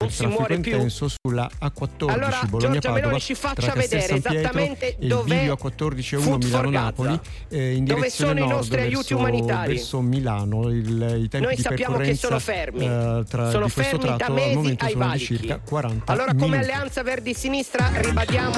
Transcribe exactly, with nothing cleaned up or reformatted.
per si traffico muore più. intenso sulla A quattordici Allora Giorgia Bologna-Padova Meloni ci tra faccia Castel vedere San Pietro esattamente e il dov'è bivio A quattordici e uno Food for Milano-Napoli, Gaza. eh, in Dove direzione sono i nord nostri aiuti verso, umanitari? verso Milano. Il, I tempi Noi di sappiamo che percorrenza sono fermi, eh, tra sono di questo fermi da tratto al mesi momento ai sono di valichi. circa quaranta Allora come minuti. Alleanza Verdi Sinistra ribadiamo